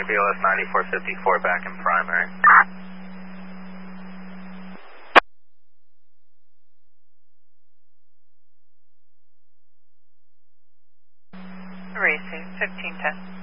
primary, BLS 9454 back in primary. Racing, 1510.